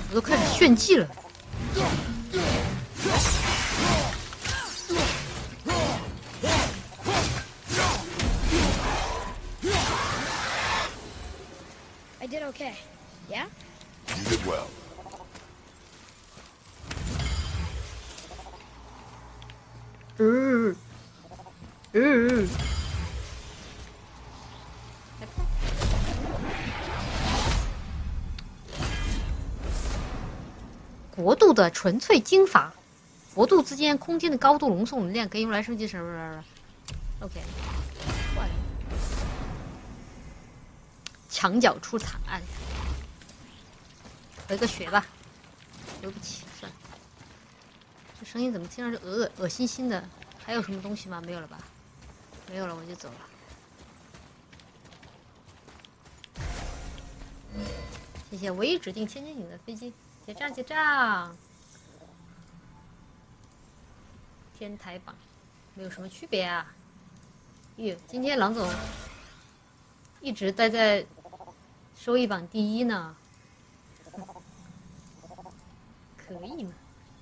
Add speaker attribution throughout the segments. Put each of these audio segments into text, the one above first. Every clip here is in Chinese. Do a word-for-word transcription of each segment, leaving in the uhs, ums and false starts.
Speaker 1: 我都开始炫技了。
Speaker 2: I did okay. Yeah?
Speaker 3: You did well.
Speaker 1: 嗯嗯。国度的纯粹精法，国度之间空间的高度容送能量可以用来升级什么 ？OK， 过来。墙角出惨案，回个血吧，对不起，算了。这声音怎么听上去恶恶恶心心的？还有什么东西吗？没有了吧？没有了，我就走了。谢谢唯一指定千斤顶的飞机，结账结账。天台榜没有什么区别啊。哟，今天郎总一直待在收益榜第一呢，可以吗？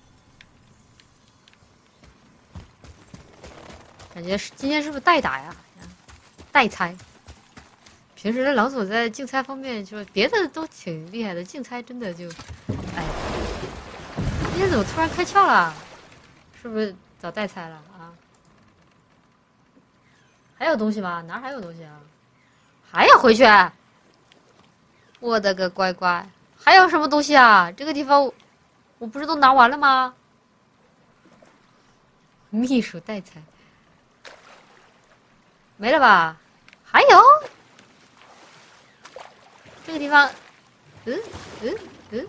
Speaker 1: 感觉是今天是不是代打呀？代猜。平时的郎总在竞猜方面，就是别的都挺厉害的，竞猜真的就，哎，今天怎么突然开窍了？是不是找代猜了啊？还有东西吗？哪儿还有东西啊？还要回去？我的个乖乖！还有什么东西啊？这个地方我不是都拿完了吗？秘书代猜没了吧？还有这个地方，嗯嗯嗯，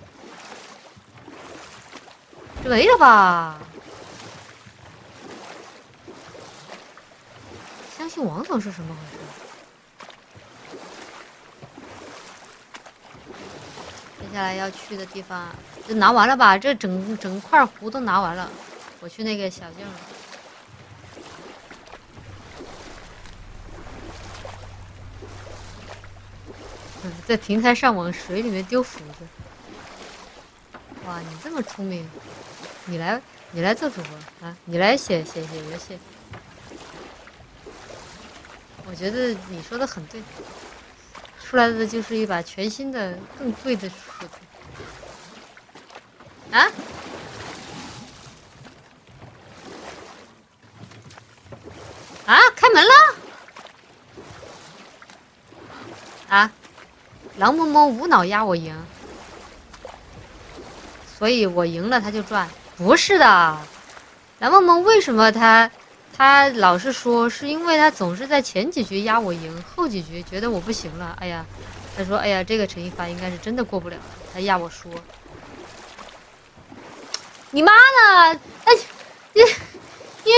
Speaker 1: 这没了吧？相信王总是什么回事？接下来要去的地方就拿完了吧？这整整块湖都拿完了，我去那个小径了。嗯，在平台上往水里面丢斧子。哇，你这么聪明，你来你来做主播啊？你来写写写游戏。我觉得你说的很对，出来的就是一把全新的、更贵的斧子。啊？啊！开门了！啊！狼萌萌无脑压我赢，所以我赢了他就赚。不是的，狼萌萌为什么他他老是说，是因为他总是在前几局压我赢，后几局觉得我不行了。哎呀，他说哎呀，这个乘以法应该是真的过不了，他压我输。你妈呢？哎，你你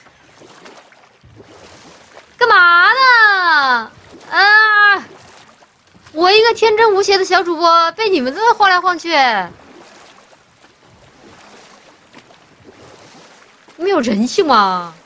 Speaker 1: 干嘛呢？啊！我一个天真无邪的小主播，被你们这么晃来晃去，没有人性吗？